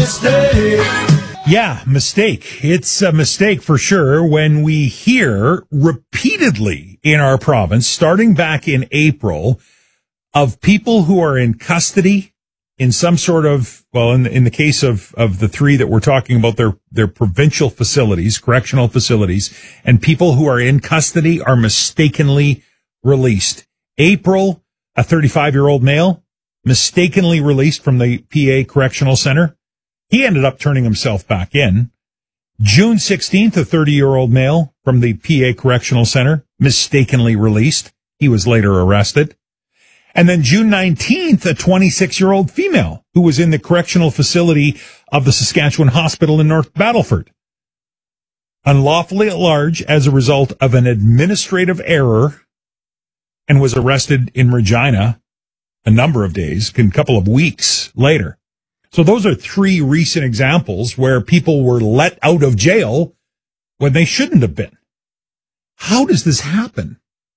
mistake. Yeah, mistake. It's a mistake for sure when we hear repeatedly in our province, starting back in April, of people who are in custody in some sort of, well, in the case of the three that we're talking about, their provincial facilities, correctional facilities, and people who are in custody are mistakenly released. April, a 35-year-old male, mistakenly released from the PA Correctional Center. He ended up turning himself back in. June 16th, a 30-year-old male from the PA Correctional Center, mistakenly released. He was later arrested. And then June 19th, a 26-year-old female who was in the correctional facility of the Saskatchewan Hospital in North Battleford, unlawfully at large as a result of an administrative error, and was arrested in Regina a number of days, a couple of weeks later. So those are three recent examples where people were let out of jail when they shouldn't have been. How does this happen?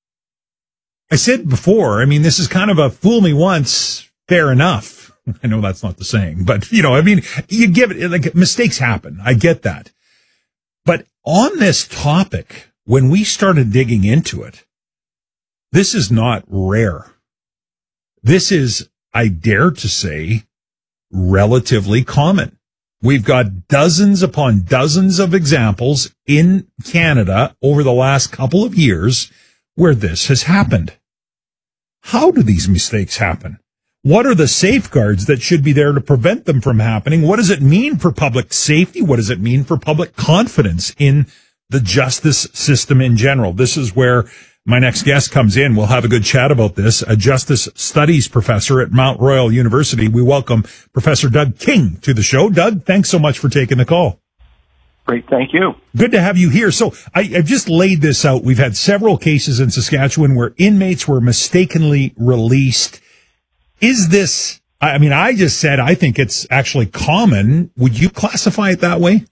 I said before, I mean, this is kind of a fool me once, fair enough. I know that's not the saying, but, you give it, like, mistakes happen. I get that. But on this topic, when we started digging into it, this is not rare. This is, I dare to say, relatively common. We've got dozens upon dozens of examples in Canada over the last couple of years where this has happened. How do these mistakes happen? What are the safeguards that should be there to prevent them from happening? What does it mean for public safety? What does it mean for public confidence in the justice system in general? This is where my next guest comes in. We'll have a good chat about this. A justice studies professor at Mount Royal University. We welcome Professor Doug King to the show. Doug, thanks so much for taking the call. Great, thank you. Good to have you here. So I've just laid this out. We've had several cases in Saskatchewan where inmates were mistakenly released. Is this, I just said I think it's actually common. Would you classify it that way?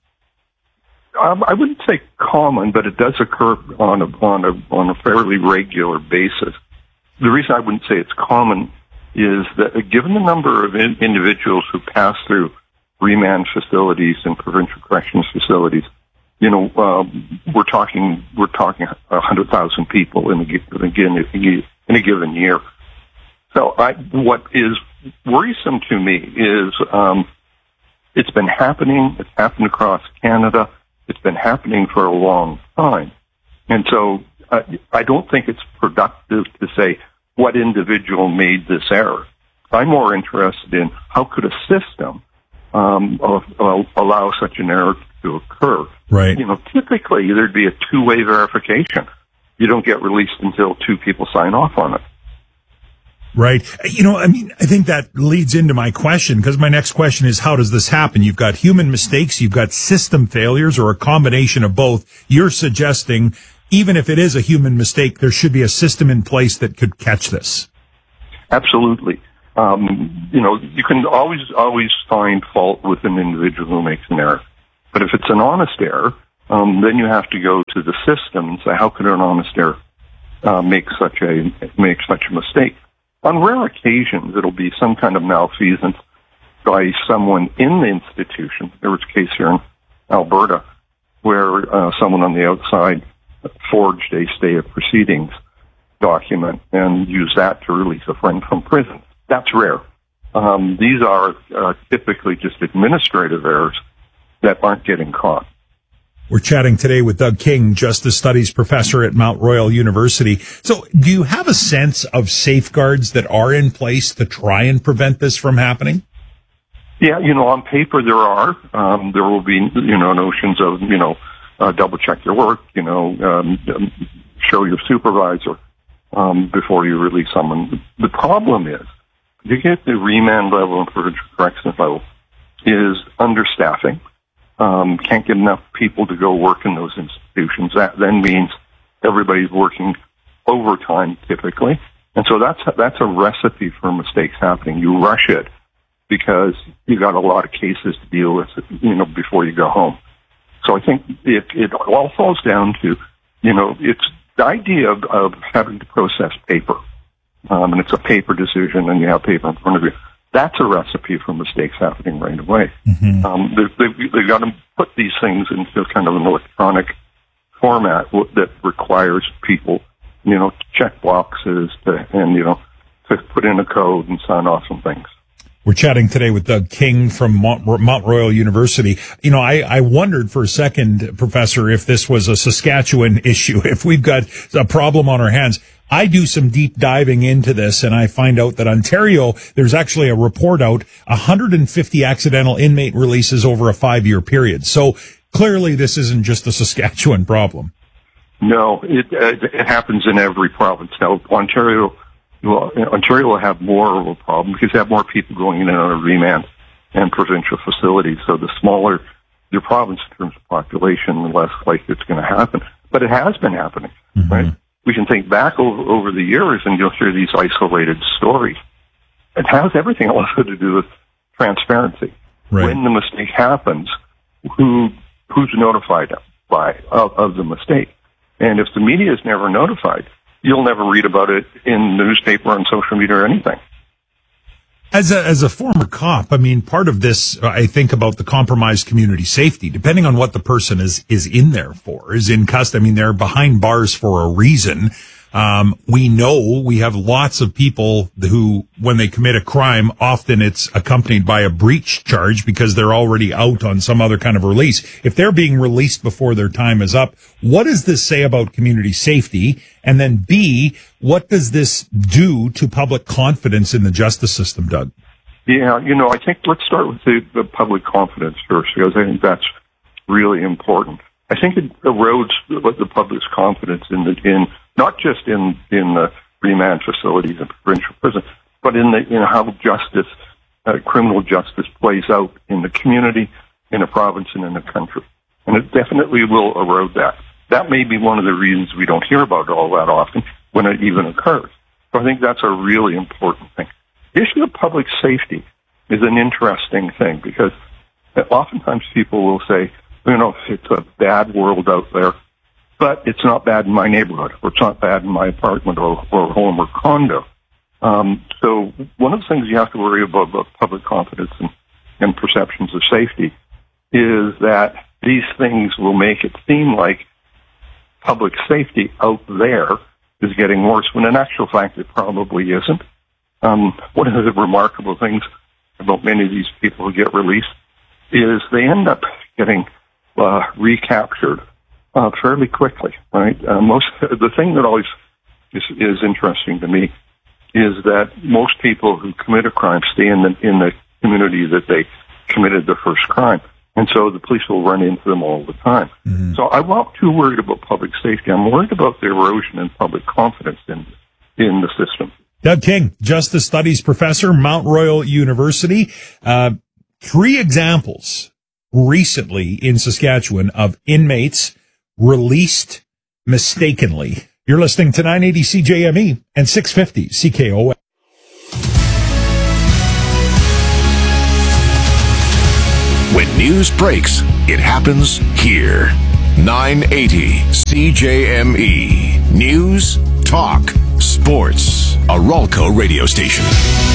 I wouldn't say common, but it does occur on a fairly regular basis. The reason I wouldn't say it's common is that given the number of individuals who pass through remand facilities and provincial corrections facilities, we're talking 100,000 people in a given year. So what is worrisome to me is it's been happening. It's happened across Canada. It's been happening for a long time. And so I don't think it's productive to say what individual made this error. I'm more interested in how could a system allow such an error to occur. Right. Typically there'd be a two-way verification. You don't get released until two people sign off on it. Right. I think that leads into my question, because my next question is, how does this happen? You've got human mistakes, you've got system failures, or a combination of both. You're suggesting, even if it is a human mistake, there should be a system in place that could catch this. Absolutely. You can always find fault with an individual who makes an error. But if it's an honest error, then you have to go to the system and say, how could an honest error make such a mistake? On rare occasions, it'll be some kind of malfeasance by someone in the institution. There was a case here in Alberta where someone on the outside forged a stay of proceedings document and used that to release a friend from prison. That's rare. These are typically just administrative errors that aren't getting caught. We're chatting today with Doug King, Justice Studies professor at Mount Royal University. So do you have a sense of safeguards that are in place to try and prevent this from happening? Yeah, on paper there are. There will be, notions of, double check your work, show your supervisor before you release someone. The problem is, you get the remand level and provincial corrections level is understaffing. Can't get enough people to go work in those institutions. That then means everybody's working overtime typically. And so that's a recipe for mistakes happening. You rush it because you got a lot of cases to deal with, before you go home. So I think it all falls down to, it's the idea of having to process paper. And it's a paper decision and you have paper in front of you. That's a recipe for mistakes happening right away. Mm-hmm. They've got to put these things into kind of an electronic format that requires people, to check boxes to put in a code and sign off some things. We're chatting today with Doug King from Mount Royal University. I wondered for a second, Professor, if this was a Saskatchewan issue, if we've got a problem on our hands. I do some deep diving into this, and I find out that Ontario, there's actually a report out, 150 accidental inmate releases over a 5-year period. So clearly this isn't just a Saskatchewan problem. No, it happens in every province. Now, Ontario will have more of a problem because they have more people going in and out of remand and provincial facilities. So the smaller your province in terms of population, the less likely it's going to happen. But it has been happening, mm-hmm. right? We can think back over the years and you'll hear these isolated stories. It has everything also to do with transparency. Right. When the mistake happens, who's notified of the mistake? And if the media is never notified, you'll never read about it in the newspaper, on social media, or anything. As a former cop, I mean, part of this, I think about the compromised community safety, depending on what the person is in there for, is in custody. I mean, they're behind bars for a reason. We know we have lots of people who, when they commit a crime, often it's accompanied by a breach charge because they're already out on some other kind of release. If they're being released before their time is up, what does this say about community safety? And then B, what does this do to public confidence in the justice system, Doug? Yeah, I think let's start with the public confidence first, because I think that's really important. I think it erodes the public's confidence in not just in the remand facilities and provincial prison, but in how justice, criminal justice plays out in the community, in a province, and in the country. And it definitely will erode that. That may be one of the reasons we don't hear about it all that often when it even occurs. So I think that's a really important thing. The issue of public safety is an interesting thing because oftentimes people will say, it's a bad world out there, but it's not bad in my neighborhood, or it's not bad in my apartment or home or condo. So one of the things you have to worry about public confidence and perceptions of safety is that these things will make it seem like public safety out there is getting worse, when in actual fact it probably isn't. One of the remarkable things about many of these people who get released is they end up getting recaptured fairly quickly, right? The thing that always is interesting to me is that most people who commit a crime stay in the community that they committed the first crime. And so the police will run into them all the time. Mm-hmm. So I'm not too worried about public safety. I'm worried about the erosion in public confidence in the system. Doug King, Justice Studies Professor, Mount Royal University. 3 examples recently in Saskatchewan of inmates released mistakenly. You're listening to 980 CJME and 650 CKOM. When news breaks, it happens here. 980 CJME. News, talk, sports. A Ralco radio station.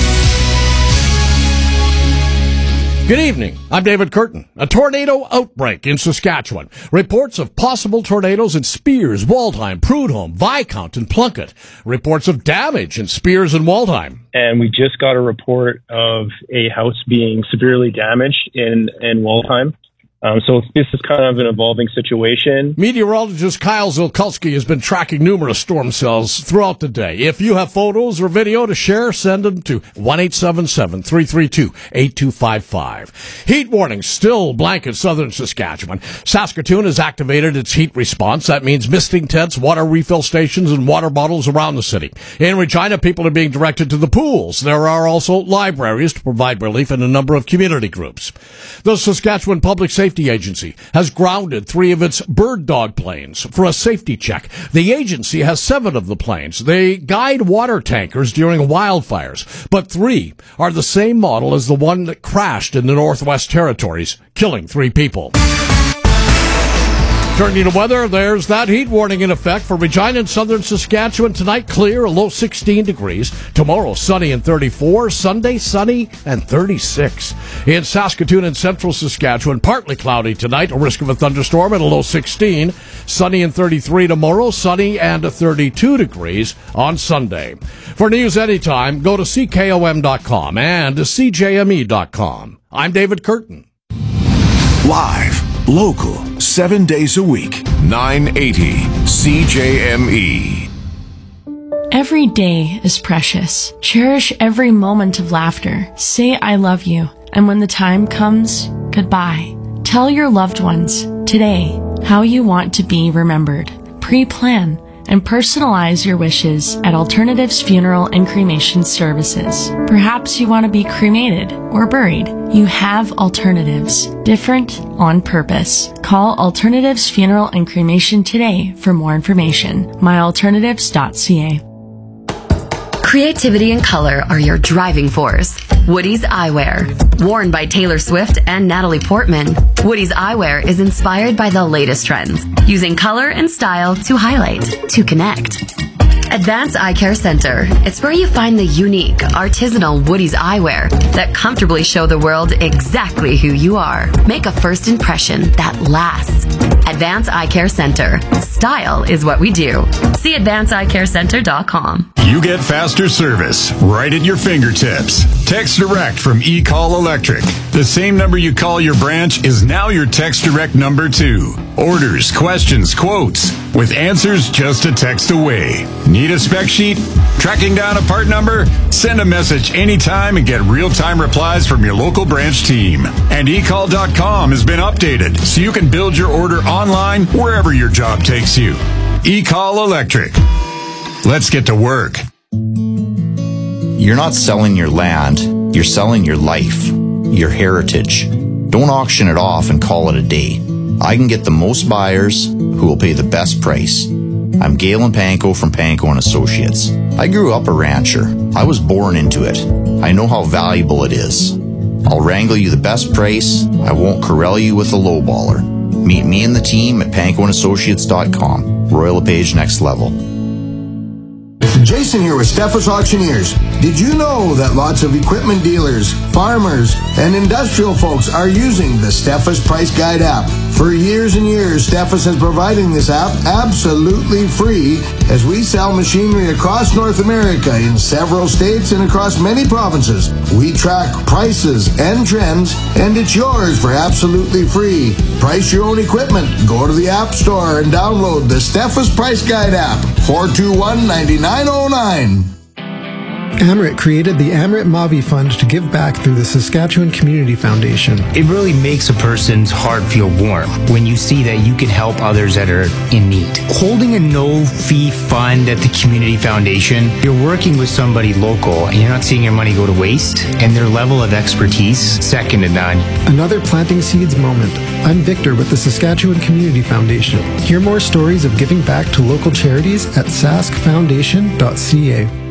Good evening. I'm David Curtin. A tornado outbreak in Saskatchewan. Reports of possible tornadoes in Spears, Waldheim, Prudhoe, Viscount, and Plunkett. Reports of damage in Spears and Waldheim. And we just got a report of a house being severely damaged in Waldheim. So this is kind of an evolving situation. Meteorologist Kyle Zilkulski has been tracking numerous storm cells throughout the day. If you have photos or video to share, send them to 1-877-332-8255. Heat warning still blanket southern Saskatchewan. Saskatoon has activated its heat response. That means misting tents, water refill stations, and water bottles around the city. In Regina, people are being directed to the pools. There are also libraries to provide relief in a number of community groups. The Saskatchewan Public Safety Agency has grounded 3 of its bird dog planes for a safety check. The agency has 7 of the planes. They guide water tankers during wildfires, but 3 are the same model as the one that crashed in the Northwest Territories, killing 3 people. Turning to weather, there's that heat warning in effect for Regina and southern Saskatchewan. Tonight, clear, a low 16 degrees. Tomorrow, sunny and 34. Sunday, sunny and 36. In Saskatoon and central Saskatchewan, partly cloudy tonight, a risk of a thunderstorm at a low 16. Sunny and 33 tomorrow, sunny and 32 degrees on Sunday. For news anytime, go to CKOM.com and CJME.com. I'm David Curtin. Live, local, 7 days a week, 980 CJME. Every day is precious. Cherish every moment of laughter. Say I love you. And when the time comes, goodbye. Tell your loved ones today how you want to be remembered. Pre-plan and personalize your wishes at Alternatives Funeral and Cremation Services. Perhaps you want to be cremated or buried. You have alternatives. Different on purpose. Call Alternatives Funeral and Cremation today for more information. myalternatives.ca. Creativity and color are your driving force. Woody's Eyewear. Worn by Taylor Swift and Natalie Portman, Woody's Eyewear is inspired by the latest trends, using color and style to highlight, to connect. Advanced Eye Care Center. It's where you find the unique, artisanal Woody's eyewear that comfortably show the world exactly who you are. Make a first impression that lasts. Advanced Eye Care Center. Style is what we do. See AdvancedEyeCareCenter.com. You get faster service right at your fingertips. Text Direct from eCall Electric. The same number you call your branch is now your Text Direct number too. Orders, questions, quotes, with answers just a text away. Need a spec sheet? Tracking down a part number? Send a message anytime and get real-time replies from your local branch team. And eCall.com has been updated so you can build your order online wherever your job takes you. eCall Electric. Let's get to work. You're not selling your land, you're selling your life, your heritage. Don't auction it off and call it a day. I can get the most buyers who will pay the best price. I'm Galen Panko from Panko & Associates. I grew up a rancher. I was born into it. I know how valuable it is. I'll wrangle you the best price. I won't corral you with a lowballer. Meet me and the team at PankoandAssociates.com. Royal LePage Next Level. Jason here with Steffes Auctioneers. Did you know that lots of equipment dealers, farmers, and industrial folks are using the Steffes Price Guide app? For years and years, Steffes has providing this app absolutely free as we sell machinery across North America in several states and across many provinces. We track prices and trends, and it's yours for absolutely free. Price your own equipment. Go to the App Store and download the Steffes Price Guide app. 421-9909. Amrit created the Amrit Mavi Fund to give back through the Saskatchewan Community Foundation. It really makes a person's heart feel warm when you see that you can help others that are in need. Holding a no-fee fund at the Community Foundation, you're working with somebody local and you're not seeing your money go to waste, and their level of expertise, second to none. Another Planting Seeds moment. I'm Victor with the Saskatchewan Community Foundation. Hear more stories of giving back to local charities at saskfoundation.ca.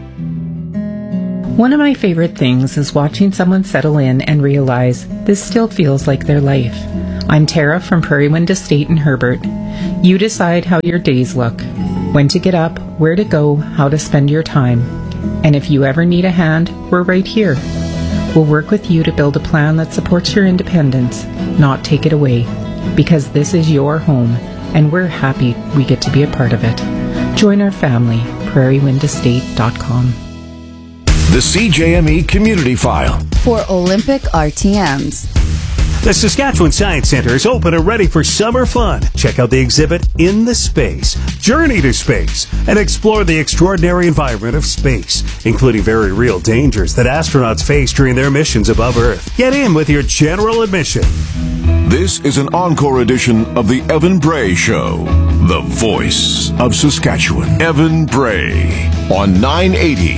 One of my favorite things is watching someone settle in and realize this still feels like their life. I'm Tara from Prairie Wind Estate in Herbert. You decide how your days look, when to get up, where to go, how to spend your time. And if you ever need a hand, we're right here. We'll work with you to build a plan that supports your independence, not take it away. Because this is your home, and we're happy we get to be a part of it. Join our family, prairiewindestate.com. The CJME Community File. For Olympic RTMs. The Saskatchewan Science Centre is open and ready for summer fun. Check out the exhibit In the Space, Journey to Space, and explore the extraordinary environment of space, including very real dangers that astronauts face during their missions above Earth. Get in with your general admission. This is an encore edition of the Evan Bray Show, the voice of Saskatchewan. Evan Bray on 980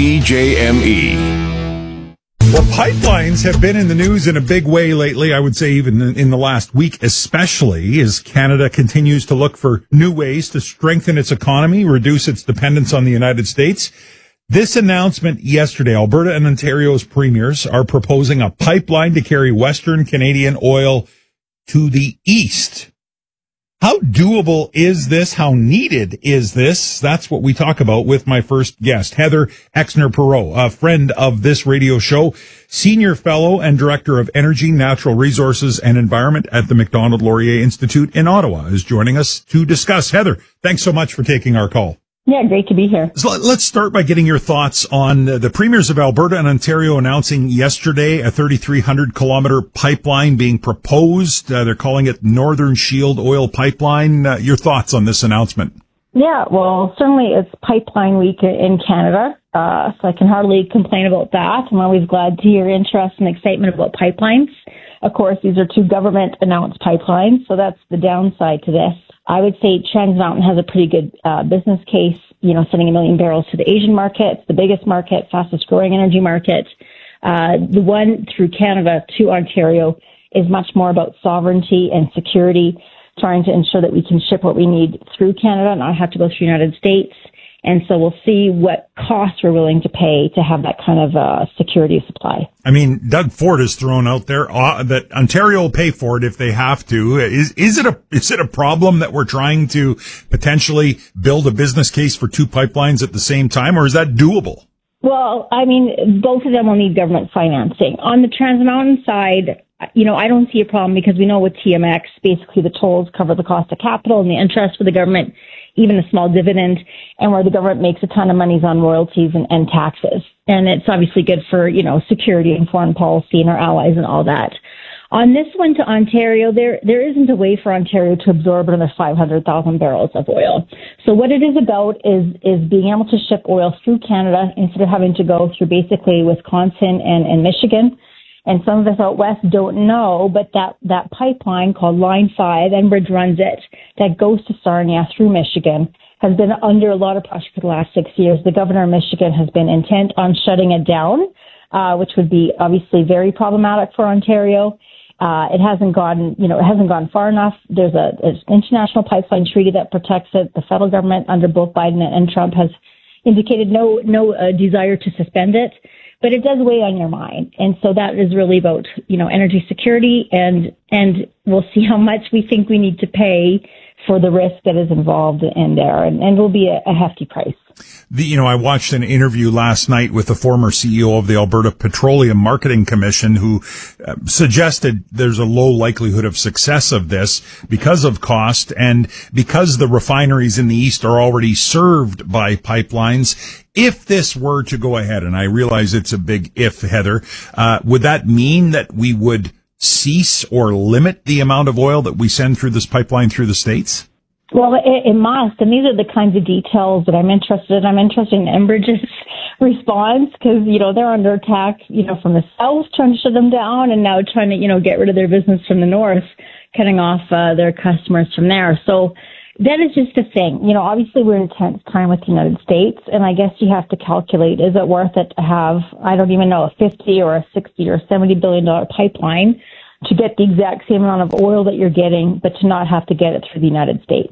CJME. Well, pipelines have been in the news in a big way lately, I would say even in the last week, especially as Canada continues to look for new ways to strengthen its economy, reduce its dependence on the United States. This announcement yesterday, Alberta and Ontario's premiers are proposing a pipeline to carry Western Canadian oil to the east. How doable is this? How needed is this? That's what we talk about with my first guest, Heather Exner-Perreault, a friend of this radio show, Senior Fellow and Director of Energy, Natural Resources and Environment at the Macdonald-Laurier Institute in Ottawa, is joining us to discuss. Heather, thanks so much for taking our call. Yeah, great to be here. So let's start by getting your thoughts on the premiers of Alberta and Ontario announcing yesterday a 3,300-kilometer pipeline being proposed. They're calling it Northern Shield Oil Pipeline. Your thoughts on this announcement? Yeah, well, certainly it's Pipeline Week in Canada, so I can hardly complain about that. I'm always glad to hear interest and excitement about pipelines. Of course, these are two government-announced pipelines, so that's the downside to this. I would say Trans Mountain has a pretty good business case, sending 1 million barrels to the Asian market. It's the biggest market, fastest growing energy market. The one through Canada to Ontario is much more about sovereignty and security, trying to ensure that we can ship what we need through Canada and not have to go through the United States. And so we'll see what costs we're willing to pay to have that kind of security of supply. I mean, Doug Ford has thrown out there that Ontario will pay for it if they have to. Is it a problem that we're trying to potentially build a business case for two pipelines at the same time, or is that doable? Well, I mean, both of them will need government financing. On the Trans Mountain side, I don't see a problem because we know with TMX, basically the tolls cover the cost of capital and the interest for the government, even a small dividend, and where the government makes a ton of money is on royalties and taxes. And it's obviously good for, security and foreign policy and our allies and all that. On this one to Ontario, there isn't a way for Ontario to absorb another 500,000 barrels of oil. So what it is about is being able to ship oil through Canada instead of having to go through basically Wisconsin and Michigan. And some of us out west don't know, but that pipeline called Line 5, Enbridge runs it, that goes to Sarnia through Michigan, has been under a lot of pressure for the last 6 years. The governor of Michigan has been intent on shutting it down, which would be obviously very problematic for Ontario. It hasn't gone far enough. There's an international pipeline treaty that protects it. The federal government under both Biden and Trump has indicated no desire to suspend it. But it does weigh on your mind. And so that is really about, energy security and we'll see how much we think we need to pay for the risk that is involved in there. And it will be a hefty price. I watched an interview last night with the former CEO of the Alberta Petroleum Marketing Commission who suggested there's a low likelihood of success of this because of cost and because the refineries in the east are already served by pipelines. If this were to go ahead, and I realize it's a big if, Heather, would that mean that we would cease or limit the amount of oil that we send through this pipeline through the States? Well, it must, and these are the kinds of details that I'm interested in. I'm interested in Enbridge's response because, they're under attack, from the south, trying to shut them down, and now trying to, get rid of their business from the north, cutting off their customers from there. So that is just a thing. Obviously we're in a tense time with the United States, and I guess you have to calculate, is it worth it to have, I don't even know, a 50 or a 60 or $70 billion pipeline to get the exact same amount of oil that you're getting, but to not have to get it through the United States.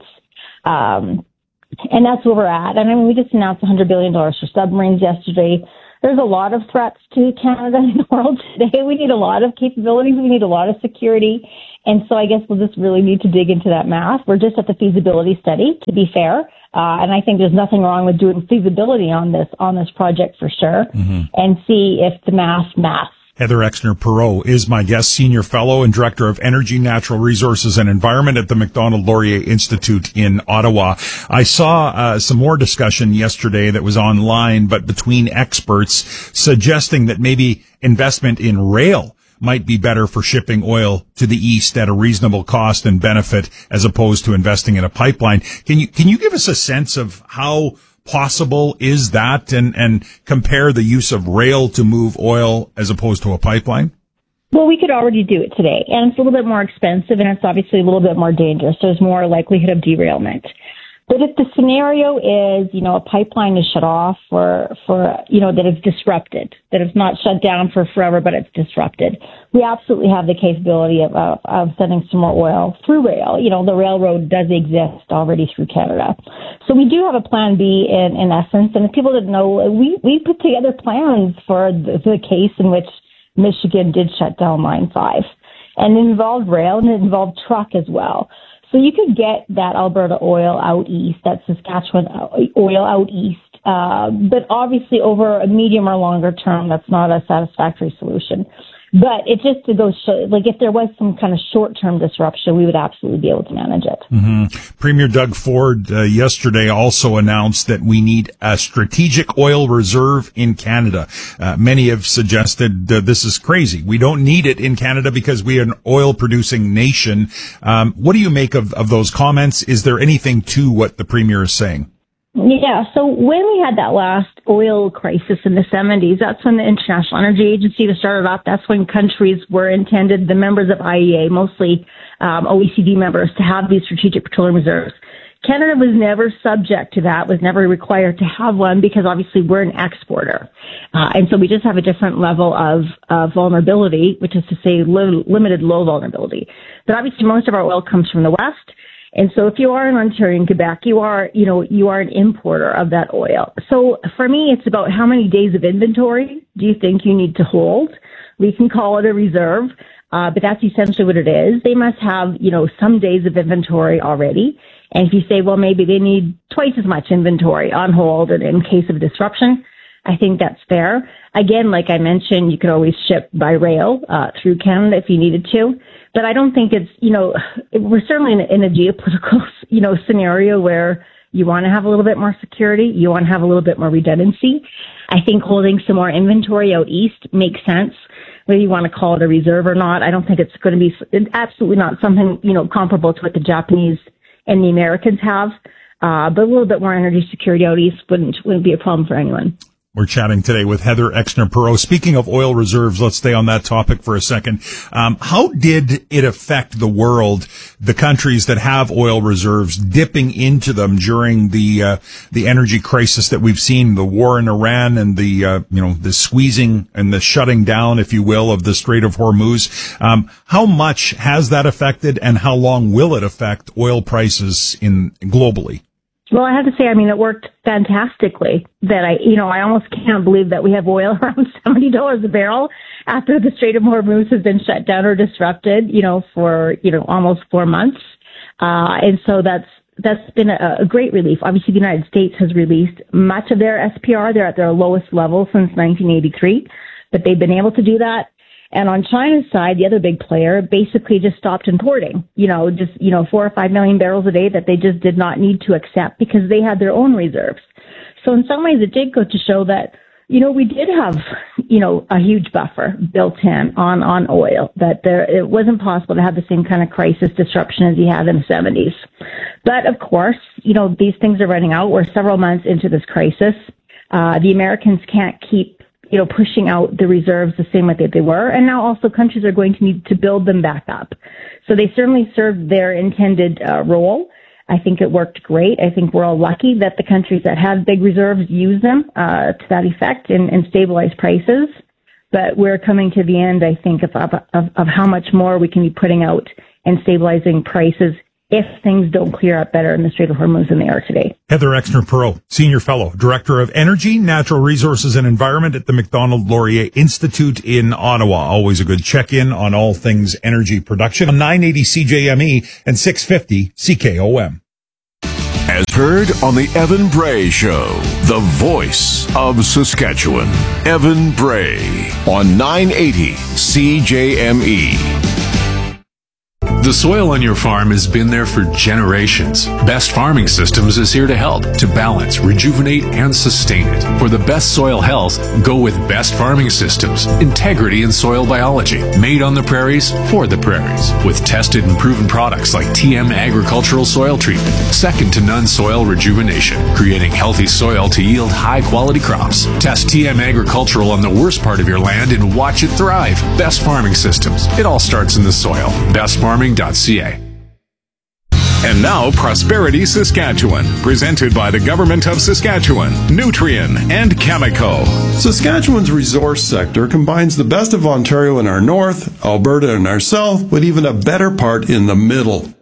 And that's where we're at. And I mean, we just announced $100 billion for submarines yesterday. There's a lot of threats to Canada and the world today. We need a lot of capabilities. We need a lot of security. And so I guess we'll just really need to dig into that math. We're just at the feasibility study, to be fair. And I think there's nothing wrong with doing feasibility on this project for sure, and see if the math. Heather Exner-Perreault is my guest, Senior Fellow and Director of Energy, Natural Resources and Environment at the Macdonald-Laurier Institute in Ottawa. I saw some more discussion yesterday that was online, but between experts suggesting that maybe investment in rail might be better for shipping oil to the east at a reasonable cost and benefit as opposed to investing in a pipeline. Can you give us a sense of how possible is that and compare the use of rail to move oil as opposed to a pipeline? Well, we could already do it today, and it's a little bit more expensive, and it's obviously a little bit more dangerous. There's more likelihood of derailment. But if the scenario is, a pipeline is shut off for that it's disrupted, that it's not shut down for forever, but it's disrupted, we absolutely have the capability of sending some more oil through rail. The railroad does exist already through Canada. So we do have a plan B in essence. And if people didn't know, we put together plans for the case in which Michigan did shut down Line 5. And it involved rail and it involved truck as well. So you could get that Alberta oil out east, that Saskatchewan oil out east. But obviously over a medium or longer term, that's not a satisfactory solution. But it just to go like if there was some kind of short-term disruption, we would absolutely be able to manage it. Mm-hmm. Premier Doug Ford yesterday also announced that we need a strategic oil reserve in Canada. Many have suggested this is crazy. We don't need it in Canada because we are an oil-producing nation. What do you make of those comments? Is there anything to what the Premier is saying? Yeah, so when we had that last oil crisis in the 70s, that's when the International Energy Agency was started off. That's when countries were intended, the members of IEA, mostly OECD members, to have these strategic petroleum reserves. Canada was never subject to that, was never required to have one because obviously we're an exporter. And so we just have a different level of vulnerability, which is to say limited low vulnerability. But obviously most of our oil comes from the West. And so if you are in Ontario and Quebec, you are an importer of that oil. So for me, it's about how many days of inventory do you think you need to hold? We can call it a reserve, but that's essentially what it is. They must have, some days of inventory already. And if you say, well, maybe they need twice as much inventory on hold in case of disruption, I think that's fair. Again, like I mentioned, you could always ship by rail through Canada if you needed to. But I don't think it's, we're certainly in a geopolitical, scenario where you want to have a little bit more security. You want to have a little bit more redundancy. I think holding some more inventory out east makes sense. Whether you want to call it a reserve or not, I don't think it's going to be absolutely not something, comparable to what the Japanese and the Americans have. But a little bit more energy security out east wouldn't be a problem for anyone. We're chatting today with Heather Exner-Perot. Speaking of oil reserves, let's stay on that topic for a second. How did it affect the world, the countries that have oil reserves, dipping into them during the energy crisis that we've seen, the war in Iran and the squeezing and the shutting down, if you will, of the Strait of Hormuz? How much has that affected, and how long will it affect oil prices globally? Well, I have to say, it worked fantastically. That I almost can't believe that we have oil around $70 a barrel after the Strait of Hormuz has been shut down or disrupted, for, almost 4 months. And so that's been a great relief. Obviously, the United States has released much of their SPR. They're at their lowest level since 1983, but they've been able to do that. And on China's side, the other big player basically just stopped importing, 4 or 5 million barrels a day that they just did not need to accept because they had their own reserves. So in some ways it did go to show that, we did have, a huge buffer built in on oil, that it wasn't possible to have the same kind of crisis disruption as you had in the 70s. But of course, these things are running out. We're several months into this crisis. The Americans can't keep pushing out the reserves the same way that they were. And now also countries are going to need to build them back up. So they certainly served their intended role. I think it worked great. I think we're all lucky that the countries that have big reserves use them to that effect and stabilize prices. But we're coming to the end, I think, of how much more we can be putting out and stabilizing prices if things don't clear up better in the Strait of Hormuz than they are today. Heather Exner-Perot, Senior Fellow, Director of Energy, Natural Resources and Environment at the Macdonald-Laurier Institute in Ottawa. Always a good check-in on all things energy production on 980 CJME and 650 CKOM. As heard on the Evan Bray Show, the voice of Saskatchewan. Evan Bray on 980 CJME. The soil on your farm has been there for generations. Best Farming Systems is here to help, to balance, rejuvenate, and sustain it. For the best soil health, go with Best Farming Systems. Integrity in soil biology. Made on the prairies, for the prairies. With tested and proven products like TM Agricultural Soil Treatment. Second to none soil rejuvenation. Creating healthy soil to yield high-quality crops. Test TM Agricultural on the worst part of your land and watch it thrive. Best Farming Systems. It all starts in the soil. BestFarming.ca. And now, Prosperity Saskatchewan, presented by the Government of Saskatchewan, Nutrien, and Chemico. Saskatchewan's resource sector combines the best of Ontario in our north, Alberta in our south, with even a better part in the middle.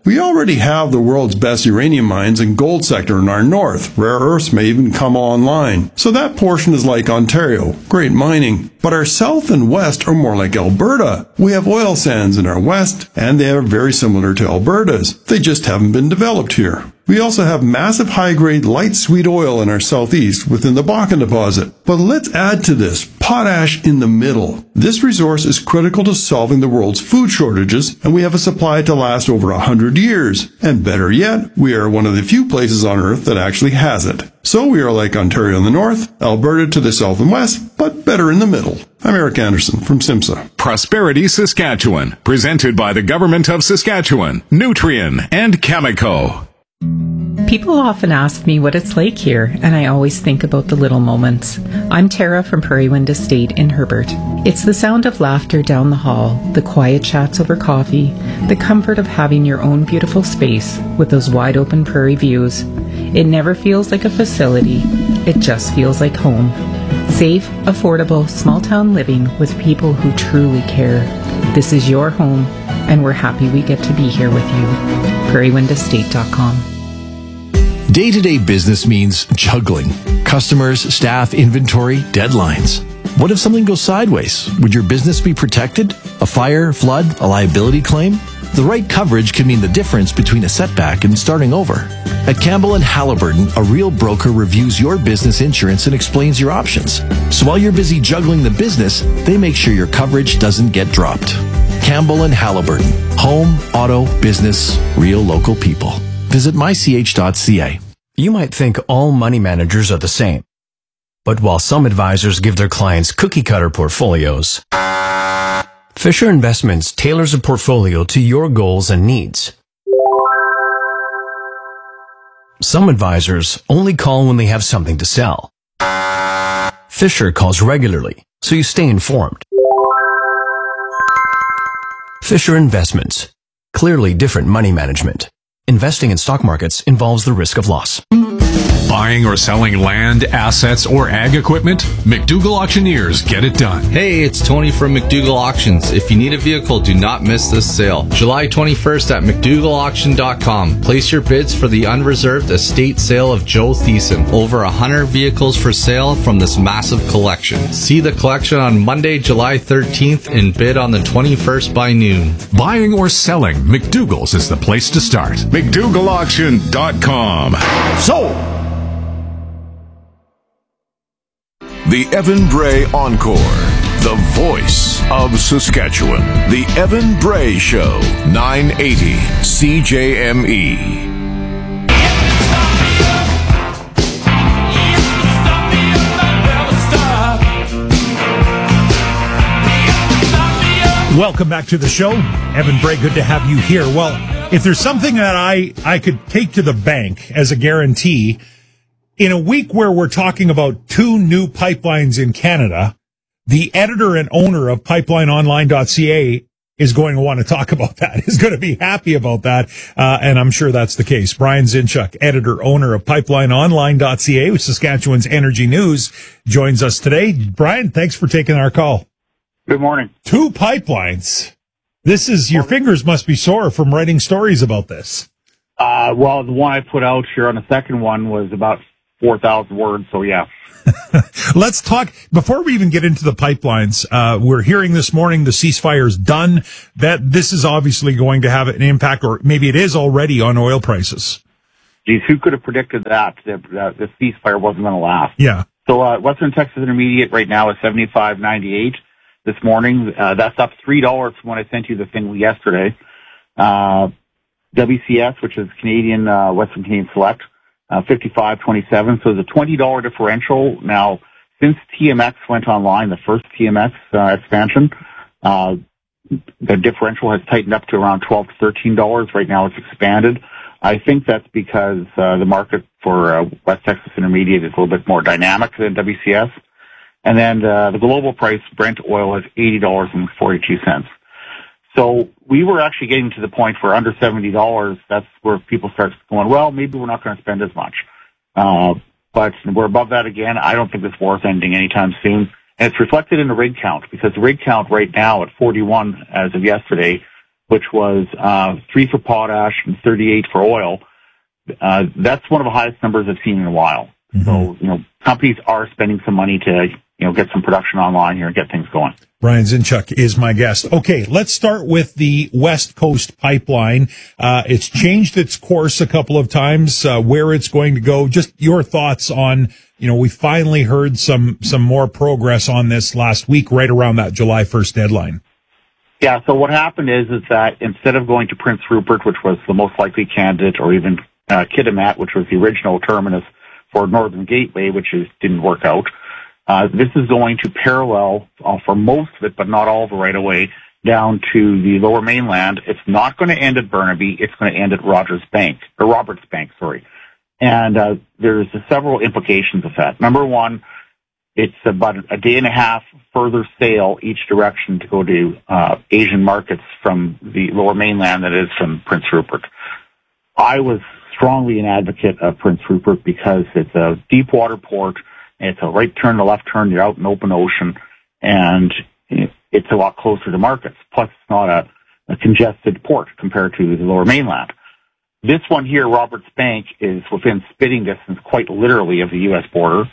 We already have the world's best uranium mines and gold sector in our north. Rare earths may even come online. So that portion is like Ontario, great mining. But our south and west are more like Alberta. We have oil sands in our west, and they are very similar to Alberta's. They just haven't been developed here. We also have massive high-grade light sweet oil in our southeast within the Bakken deposit. But let's add to this potash in the middle. This resource is critical to solving the world's food shortages, and we have a supply to last over 100 years. And better yet, we are one of the few places on Earth that actually has it. So we are like Ontario in the north, Alberta to the south and west, but better in the middle. I'm Eric Anderson from SIMSA. Prosperity Saskatchewan, presented by the Government of Saskatchewan, Nutrien, and Cameco. People often ask me what it's like here, and I always think about the little moments. I'm Tara from Prairie Wind Estate in Herbert. It's the sound of laughter down the hall, the quiet chats over coffee, the comfort of having your own beautiful space with those wide open prairie views. It never feels like a facility, it just feels like home. Safe, affordable, small town living with people who truly care. This is your home, and we're happy we get to be here with you. prairiewindestate.com. Day-to-day business means juggling. Customers, staff, inventory, deadlines. What if something goes sideways? Would your business be protected? A fire, flood, a liability claim? The right coverage can mean the difference between a setback and starting over. At Campbell & Halliburton, a real broker reviews your business insurance and explains your options. So while you're busy juggling the business, they make sure your coverage doesn't get dropped. Campbell & Halliburton. Home, auto, business, real local people. Visit mych.ca. You might think all money managers are the same. But while some advisors give their clients cookie-cutter portfolios, Fisher Investments tailors a portfolio to your goals and needs. Some advisors only call when they have something to sell. Fisher calls regularly, so you stay informed. Fisher Investments. Clearly different money management. Investing in stock markets involves the risk of loss. Buying or selling land, assets, or ag equipment? McDougall Auctioneers get it done. Hey, it's Tony from McDougall Auctions. If you need a vehicle, do not miss this sale. July 21st at McDougallAuction.com. Place your bids for the unreserved estate sale of Joe Thiessen. Over 100 vehicles for sale from this massive collection. See the collection on Monday, July 13th and bid on the 21st by noon. Buying or selling, McDougall's is the place to start. McDougallAuction.com. Sold! The Evan Bray Encore, the voice of Saskatchewan. The Evan Bray Show, 980 CJME. Welcome back to the show. Evan Bray, good to have you here. Well, if there's something that I could take to the bank as a guarantee, in a week where we're talking about 2 new pipelines in Canada, the editor and owner of pipelineonline.ca is going to want to talk about that, is going to be happy about that, and I'm sure that's the case. Brian Zinchuk, editor-owner of pipelineonline.ca, with Saskatchewan's Energy News, joins us today. Brian, thanks for taking our call. Good morning. 2 pipelines. This is, your fingers must be sore from writing stories about this. Well, the one I put out here on the second one was about 4,000 words, so yeah. Let's talk, before we even get into the pipelines, we're hearing this morning the ceasefire's done, that this is obviously going to have an impact, or maybe it is already, on oil prices. Geez, who could have predicted that the ceasefire wasn't going to last? Yeah. So Western Texas Intermediate right now is $75.98 this morning. That's up $3 from when I sent you the thing yesterday. WCS, which is Canadian, Western Canadian Select, $55.27. So there's a $20 differential. Now, since TMX went online, the first TMX expansion, the differential has tightened up to around $12 to $13. Right now it's expanded. I think that's because the market for West Texas Intermediate is a little bit more dynamic than WCS. And then the global price, Brent oil, is $80.42. So we were actually getting to the point where under $70, that's where people start going, well, maybe we're not going to spend as much. But we're above that again. I don't think this war is ending anytime soon. And it's reflected in the rig count, because the rig count right now at 41 as of yesterday which was 3 for potash and 38 for oil. That's one of the highest numbers I've seen in a while. So, companies are spending some money to, get some production online here and get things going. Brian Zinchuk is my guest. Okay, let's start with the West Coast Pipeline. It's changed its course a couple of times, where it's going to go. Just your thoughts on, we finally heard some more progress on this last week, right around that July 1st deadline. Yeah, so what happened is that instead of going to Prince Rupert, which was the most likely candidate, or even Kitimat, which was the original terminus for Northern Gateway, which didn't work out, this is going to parallel for most of it, but not all of the right of way, down to the Lower Mainland. It's not going to end at Burnaby. It's going to end at Roberts Bank. And there's several implications of that. Number one, it's about a day and a half further sail each direction to go to Asian markets from the Lower Mainland that is from Prince Rupert. I was strongly an advocate of Prince Rupert because it's a deep water port. It's a right turn, a left turn. You're out in open ocean, and it's a lot closer to markets. Plus, it's not a congested port compared to the Lower Mainland. This one here, Roberts Bank, is within spitting distance, quite literally, of the U.S. border.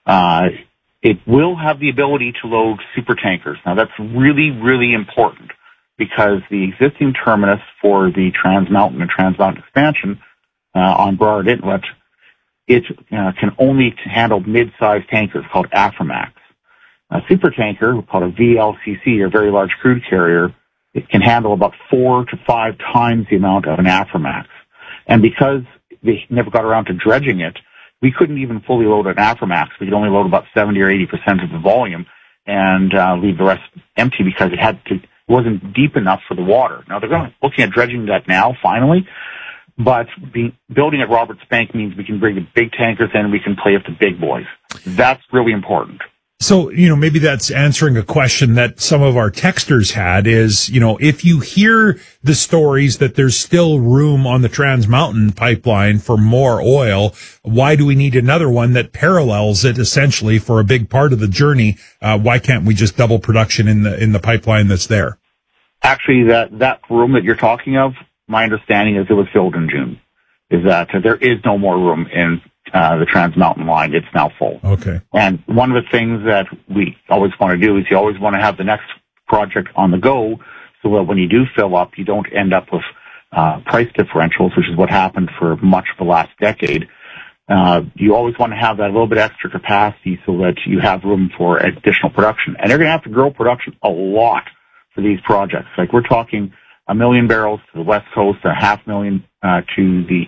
It will have the ability to load super tankers. Now, that's really, really important because the existing terminus for the Trans Mountain and Trans Mountain expansion on Burrard Inlet, it can only handle mid-sized tankers called Aframax. A supertanker, called a VLCC, or very large crude carrier, it can handle about 4 to 5 times the amount of an Aframax. And because they never got around to dredging it, we couldn't even fully load an Aframax. We could only load about 70 or 80% of the volume and leave the rest empty because it wasn't deep enough for the water. Now, they're looking at dredging that now, finally. But building at Roberts Bank means we can bring the big tankers in, we can play with the big boys. That's really important. So, maybe that's answering a question that some of our texters had is, if you hear the stories that there's still room on the Trans Mountain pipeline for more oil, why do we need another one that parallels it essentially for a big part of the journey? Why can't we just double production in the pipeline that's there? Actually, that room that you're talking of, my understanding is it was filled in June, is that there is no more room in the Trans Mountain line. It's now full. Okay. And one of the things that we always want to do is you always want to have the next project on the go so that when you do fill up, you don't end up with price differentials, which is what happened for much of the last decade. You always want to have that little bit extra capacity so that you have room for additional production. And they're going to have to grow production a lot for these projects. Like we're talking 1 million barrels to the West Coast, 500,000 to the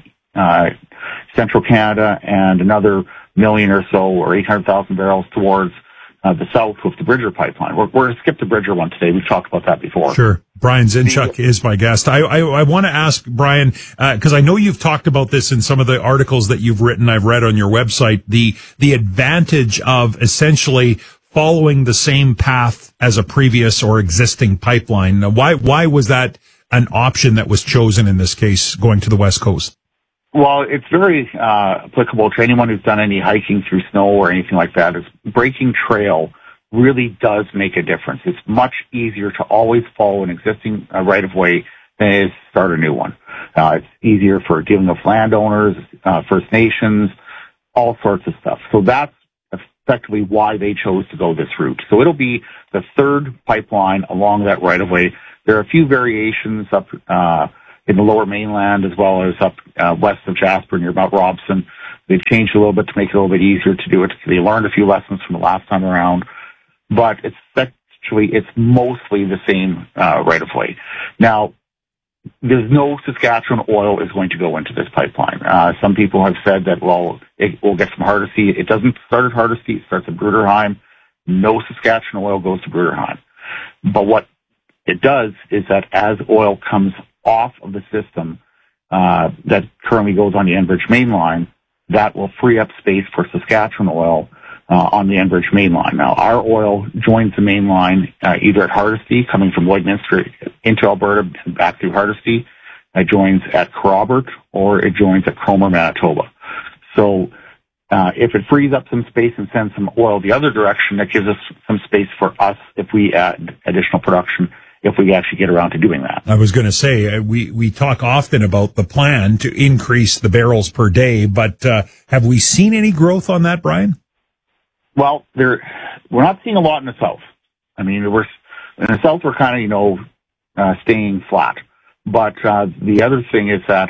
Central Canada, and another million or so, or 800,000 barrels towards the south with the Bridger pipeline. We're going to skip the Bridger one today. We've talked about that before. Sure. Brian Zinchuk is my guest. I want to ask Brian, because I know you've talked about this in some of the articles that you've written, I've read on your website, the advantage of essentially following the same path as a previous or existing pipeline. Now, why was that an option that was chosen in this case, going to the West Coast? Well, it's very applicable to anyone who's done any hiking through snow or anything like that. Is breaking trail really does make a difference. It's much easier to always follow an existing right-of-way than it is to start a new one. It's easier for dealing with landowners, First Nations, all sorts of stuff. So that's effectively why they chose to go this route. So it'll be the third pipeline along that right-of-way. There are a few variations up in the Lower Mainland as well as up west of Jasper near Mount Robson. They've changed a little bit to make it a little bit easier to do it. They learned a few lessons from the last time around, but it's mostly the same right-of-way. Now, there's no Saskatchewan oil is going to go into this pipeline. Some people have said that, well, it will get from Hardisty. It doesn't start at Hardisty. It starts at Bruderheim. No Saskatchewan oil goes to Bruderheim. But what it does is that as oil comes off of the system that currently goes on the Enbridge mainline, that will free up space for Saskatchewan oil on the Enbridge mainline. Now, our oil joins the mainline either at Hardisty, coming from Lloydminster into Alberta and back through Hardisty. It joins at Kerrobert, or it joins at Cromer, Manitoba. So if it frees up some space and sends some oil the other direction, that gives us some space for us if we add additional production if we actually get around to doing that. I was going to say, we talk often about the plan to increase the barrels per day, but have we seen any growth on that, Brian? Well, we're not seeing a lot in the south. I mean, in the south, we're kind of, staying flat. But the other thing is that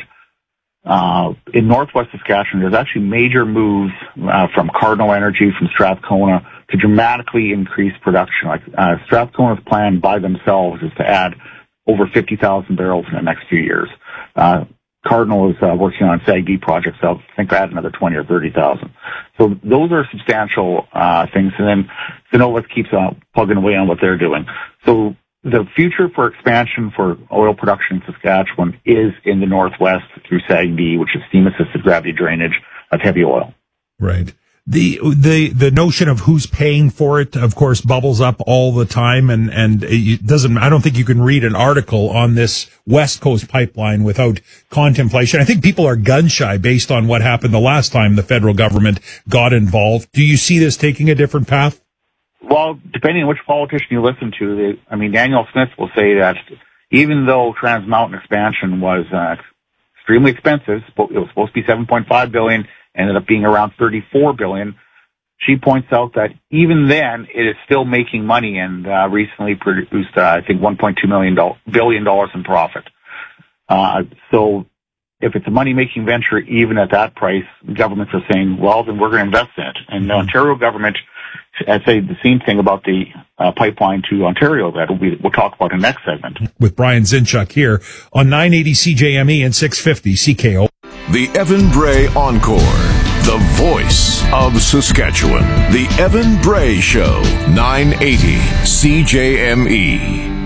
in northwest Saskatchewan, there's actually major moves from Cardinal Energy, from Strathcona, to dramatically increase production. Like Strathcona's plan by themselves is to add over 50,000 barrels in the next few years. Cardinal is working on SAGD projects. They'll think add another 20 or 30,000. So those are substantial things. And then Cenovus keeps plugging away on what they're doing. So the future for expansion for oil production in Saskatchewan is in the northwest through SAGD, which is steam-assisted gravity drainage of heavy oil. Right. The notion of who's paying for it, of course, bubbles up all the time, and it doesn't. I don't think you can read an article on this West Coast pipeline without contemplation. I think people are gun shy based on what happened the last time the federal government got involved. Do you see this taking a different path? Well, depending on which politician you listen to, Daniel Smith will say that even though Trans Mountain expansion was extremely expensive, it was supposed to be $7.5 billion. Ended up being around $34 billion. She points out that even then, it is still making money and recently produced, I think, $1.2 billion in profit. So if it's a money-making venture, even at that price, governments are saying, well, then we're going to invest in it. And the Ontario government, I'd say the same thing about the pipeline to Ontario that we'll talk about in the next segment. With Brian Zinchuk here on 980 CJME and 650 CKO. The Evan Bray Encore, the voice of Saskatchewan. The Evan Bray Show, 980 CJME.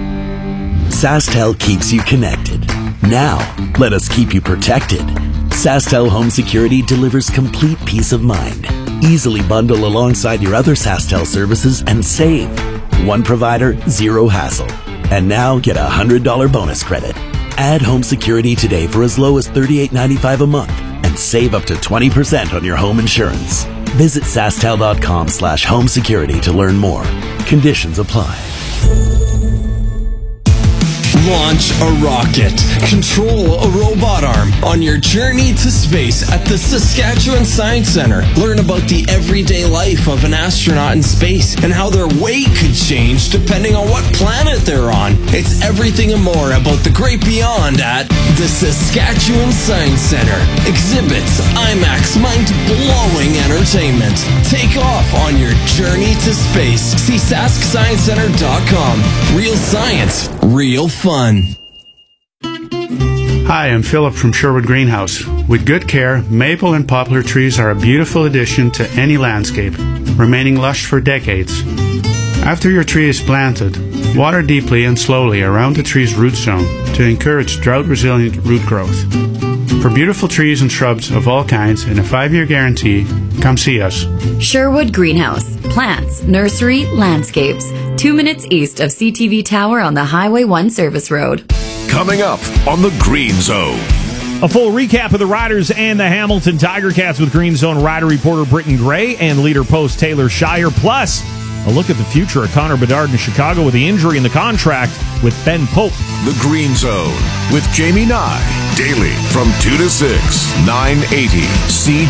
SaskTel keeps you connected. Now, let us keep you protected. SaskTel Home Security delivers complete peace of mind. Easily bundle alongside your other SaskTel services and save. One provider, zero hassle. And now get a $100 bonus credit. Add home security today for as low as $38.95 a month and save up to 20% on your home insurance. Visit SaskTel.com/home security to learn more. Conditions apply. Launch a rocket. Control a robot arm on your journey to space at the Saskatchewan Science Centre. Learn about the everyday life of an astronaut in space and how their weight could change depending on what planet they're on. It's everything and more about the great beyond at the Saskatchewan Science Centre. Exhibits, IMAX, mind-blowing entertainment. Take off on your journey to space. See SaskScienceCenter.com. Real science, real fun. Hi, I'm Philip from Sherwood Greenhouse. With good care, maple and poplar trees are a beautiful addition to any landscape, remaining lush for decades. After your tree is planted, water deeply and slowly around the tree's root zone to encourage drought-resilient root growth. For beautiful trees and shrubs of all kinds and a 5-year guarantee, come see us. Sherwood Greenhouse. Plants, nursery, landscapes. 2 minutes east of CTV Tower on the Highway 1 service road. Coming up on the Green Zone. A full recap of the Riders and the Hamilton Tiger Cats with Green Zone Rider reporter Britton Gray and leader post Taylor Shire. Plus, a look at the future of Connor Bedard in Chicago with the injury in the contract with Ben Pope. The Green Zone with Jamie Nye. Daily from 2 to 6, 980 CJME.